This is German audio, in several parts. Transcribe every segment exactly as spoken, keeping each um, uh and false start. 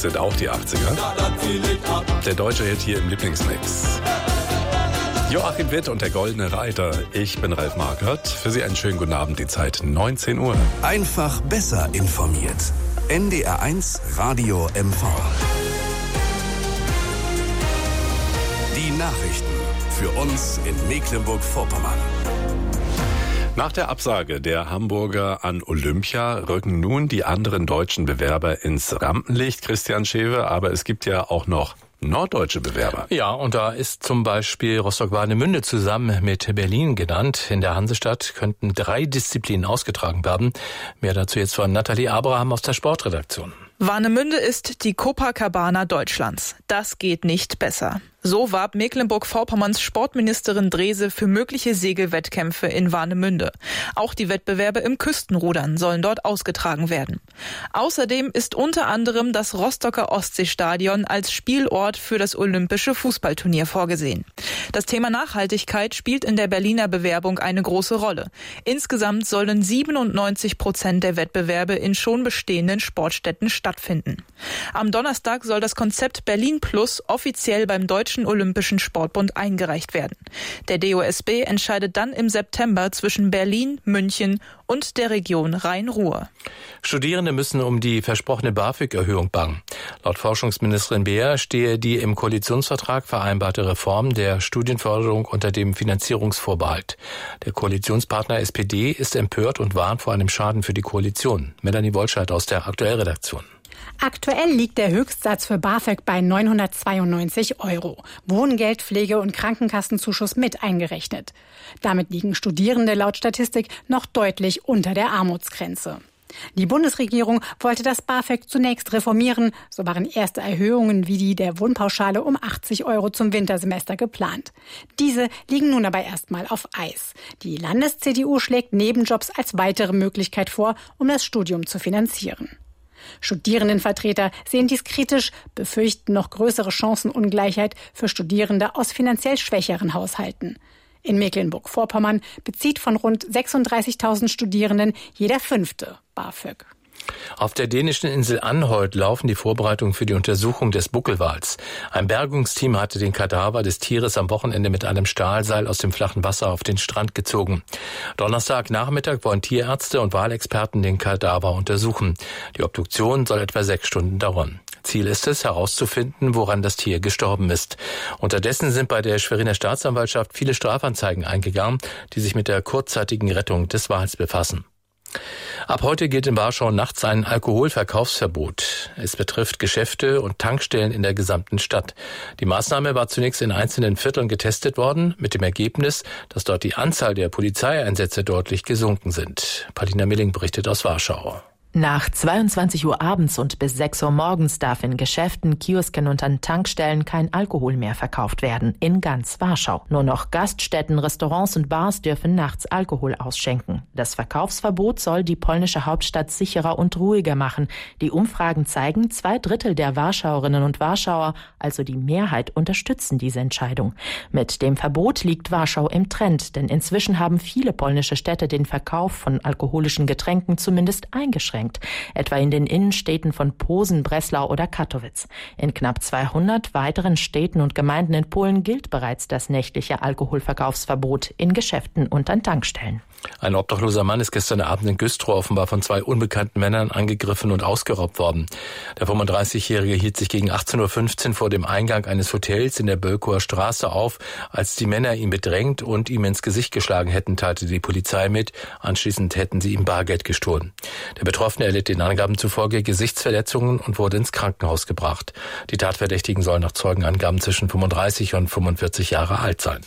Es sind auch die achtziger. Der deutsche Hit hier im Lieblingsmix. Joachim Witt und der Goldene Reiter. Ich bin Ralf Markert. Für Sie einen schönen guten Abend, die Zeit neunzehn Uhr. Einfach besser informiert. N D R eins Radio M V. Die Nachrichten für uns in Mecklenburg-Vorpommern. Nach der Absage der Hamburger an Olympia rücken nun die anderen deutschen Bewerber ins Rampenlicht, Christian Schewe. Aber es gibt ja auch noch norddeutsche Bewerber. Ja, und da ist zum Beispiel Rostock-Warnemünde zusammen mit Berlin genannt. In der Hansestadt könnten drei Disziplinen ausgetragen werden. Mehr dazu jetzt von Nathalie Abraham aus der Sportredaktion. Warnemünde ist die Copacabana Deutschlands. Das geht nicht besser. So warb Mecklenburg-Vorpommerns Sportministerin Drese für mögliche Segelwettkämpfe in Warnemünde. Auch die Wettbewerbe im Küstenrudern sollen dort ausgetragen werden. Außerdem ist unter anderem das Rostocker Ostseestadion als Spielort für das olympische Fußballturnier vorgesehen. Das Thema Nachhaltigkeit spielt in der Berliner Bewerbung eine große Rolle. Insgesamt sollen siebenundneunzig Prozent der Wettbewerbe in schon bestehenden Sportstätten stattfinden. Am Donnerstag soll das Konzept Berlin Plus offiziell beim Deutschen Olympischen Sportbund eingereicht werden. Der D O S B entscheidet dann im September zwischen Berlin, München und der Region Rhein-Ruhr. Studierende müssen um die versprochene BAföG-Erhöhung bangen. Laut Forschungsministerin Beer stehe die im Koalitionsvertrag vereinbarte Reform der Studienförderung unter dem Finanzierungsvorbehalt. Der Koalitionspartner S P D ist empört und warnt vor einem Schaden für die Koalition. Melanie Wollscheid aus der Aktuellredaktion. Aktuell liegt der Höchstsatz für BAföG bei neunhundertzweiundneunzig Euro. Wohngeld, Pflege und Krankenkassenzuschuss mit eingerechnet. Damit liegen Studierende laut Statistik noch deutlich unter der Armutsgrenze. Die Bundesregierung wollte das BAföG zunächst reformieren. So waren erste Erhöhungen wie die der Wohnpauschale um achtzig Euro zum Wintersemester geplant. Diese liegen nun aber erstmal auf Eis. Die Landes-C D U schlägt Nebenjobs als weitere Möglichkeit vor, um das Studium zu finanzieren. Studierendenvertreter sehen dies kritisch, befürchten noch größere Chancenungleichheit für Studierende aus finanziell schwächeren Haushalten. In Mecklenburg-Vorpommern bezieht von rund sechsunddreißigtausend Studierenden jeder fünfte BAföG. Auf der dänischen Insel Anholt laufen die Vorbereitungen für die Untersuchung des Buckelwals. Ein Bergungsteam hatte den Kadaver des Tieres am Wochenende mit einem Stahlseil aus dem flachen Wasser auf den Strand gezogen. Donnerstagnachmittag wollen Tierärzte und Walexperten den Kadaver untersuchen. Die Obduktion soll etwa sechs Stunden dauern. Ziel ist es, herauszufinden, woran das Tier gestorben ist. Unterdessen sind bei der Schweriner Staatsanwaltschaft viele Strafanzeigen eingegangen, die sich mit der kurzzeitigen Rettung des Wals befassen. Ab heute gilt in Warschau nachts ein Alkoholverkaufsverbot. Es betrifft Geschäfte und Tankstellen in der gesamten Stadt. Die Maßnahme war zunächst in einzelnen Vierteln getestet worden, mit dem Ergebnis, dass dort die Anzahl der Polizeieinsätze deutlich gesunken sind. Paulina Milling berichtet aus Warschau. Nach zweiundzwanzig Uhr abends und bis sechs Uhr morgens darf in Geschäften, Kiosken und an Tankstellen kein Alkohol mehr verkauft werden, in ganz Warschau. Nur noch Gaststätten, Restaurants und Bars dürfen nachts Alkohol ausschenken. Das Verkaufsverbot soll die polnische Hauptstadt sicherer und ruhiger machen. Die Umfragen zeigen, zwei Drittel der Warschauerinnen und Warschauer, also die Mehrheit, unterstützen diese Entscheidung. Mit dem Verbot liegt Warschau im Trend, denn inzwischen haben viele polnische Städte den Verkauf von alkoholischen Getränken zumindest eingeschränkt. Etwa in den Innenstädten von Posen, Breslau oder Kattowitz. In knapp zweihundert weiteren Städten und Gemeinden in Polen gilt bereits das nächtliche Alkoholverkaufsverbot in Geschäften und an Tankstellen. Ein obdachloser Mann ist gestern Abend in Güstrow offenbar von zwei unbekannten Männern angegriffen und ausgeraubt worden. Der fünfunddreißigjährige hielt sich gegen achtzehn Uhr fünfzehn vor dem Eingang eines Hotels in der Bölkower Straße auf, als die Männer ihn bedrängt und ihm ins Gesicht geschlagen hätten, teilte die Polizei mit. Anschließend hätten sie ihm Bargeld gestohlen. Der Betroffene erlitt den Angaben zufolge Gesichtsverletzungen und wurde ins Krankenhaus gebracht. Die Tatverdächtigen sollen nach Zeugenangaben zwischen fünfunddreißig und fünfundvierzig Jahre alt sein.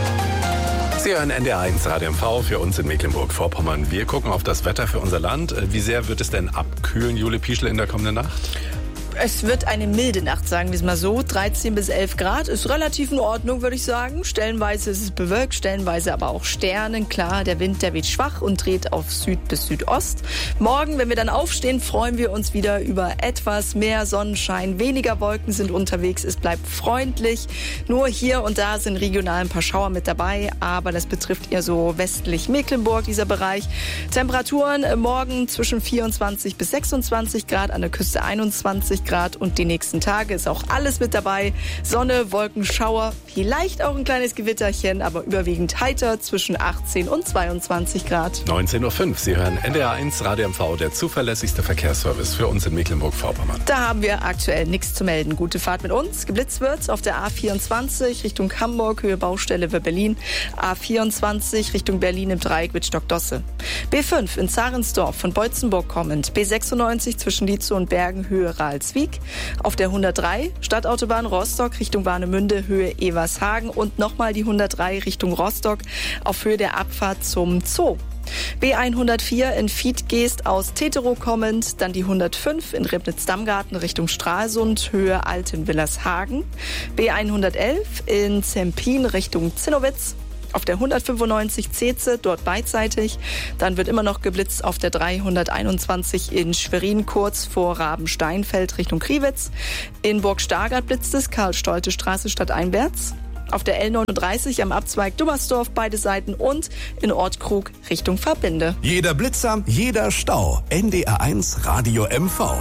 Sie hören N D R eins Radio M V für uns in Mecklenburg-Vorpommern. Wir gucken auf das Wetter für unser Land. Wie sehr wird es denn abkühlen, Jule Pieschel, in der kommenden Nacht? Es wird eine milde Nacht, sagen wir es mal so. dreizehn bis elf Grad ist relativ in Ordnung, würde ich sagen. Stellenweise ist es bewölkt, stellenweise aber auch Sternen. Klar, der Wind, der weht schwach und dreht auf Süd bis Südost. Morgen, wenn wir dann aufstehen, freuen wir uns wieder über etwas mehr Sonnenschein. Weniger Wolken sind unterwegs, es bleibt freundlich. Nur hier und da sind regional ein paar Schauer mit dabei, aber das betrifft eher so westlich Mecklenburg, dieser Bereich. Temperaturen morgen zwischen vierundzwanzig bis sechsundzwanzig Grad, an der Küste einundzwanzig. zweiundzwanzig Grad und die nächsten Tage ist auch alles mit dabei. Sonne, Wolken, Schauer, vielleicht auch ein kleines Gewitterchen, aber überwiegend heiter zwischen achtzehn und zweiundzwanzig Grad. neunzehn Uhr fünf, Sie hören N D R eins Radio M V, der zuverlässigste Verkehrsservice für uns in Mecklenburg-Vorpommern. Da haben wir aktuell nichts zu melden. Gute Fahrt mit uns. Geblitzt wird auf der A vierundzwanzig Richtung Hamburg, Höhe Baustelle für Berlin. A vierundzwanzig Richtung Berlin im Dreieck mit Stockdosse. B fünf in Zarensdorf von Beutzenburg kommend. B sechsundneunzig zwischen Lietzow und Bergen, Höhe Ralswiek. Auf der hundertdrei Stadtautobahn Rostock Richtung Warnemünde, Höhe Evershagen. Und nochmal die hundertdrei Richtung Rostock auf Höhe der Abfahrt zum Zoo. B hundertvier in Fiedgeest aus Teterow kommend, dann die hundertfünf in Ribnitz-Dammgarten Richtung Stralsund, Höhe Altenwillershagen. B hundertelf in Zempin Richtung Zinnowitz. Auf der hundertfünfundneunzig Zeetze, dort beidseitig. Dann wird immer noch geblitzt auf der dreihunderteinundzwanzig in Schwerin, kurz vor Rabensteinfeld Richtung Kriwitz. In Burg-Stargard blitzt es, Karl-Stolte-Straße stadteinwärts. Auf der L neununddreißig am Abzweig Dummersdorf beide Seiten und in Ortkrug Richtung Verbinde. Jeder Blitzer, jeder Stau. N D R eins Radio M V.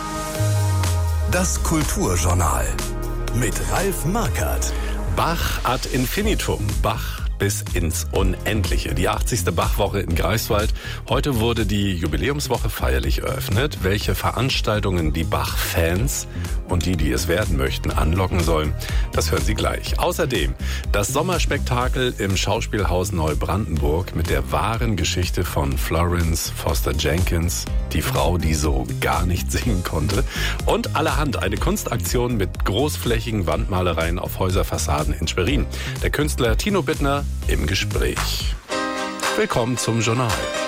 Das Kulturjournal mit Ralf Markert. Bach ad infinitum. Bach bis ins Unendliche. Die achtzigste Bachwoche in Greifswald. Heute wurde die Jubiläumswoche feierlich eröffnet. Welche Veranstaltungen die Bach-Fans und die, die es werden möchten, anlocken sollen, das hören Sie gleich. Außerdem das Sommerspektakel im Schauspielhaus Neubrandenburg mit der wahren Geschichte von Florence Foster Jenkins, die Frau, die so gar nicht singen konnte. Und allerhand, eine Kunstaktion mit großflächigen Wandmalereien auf Häuserfassaden in Schwerin. Der Künstler Tino Bittner im Gespräch. Willkommen zum Journal.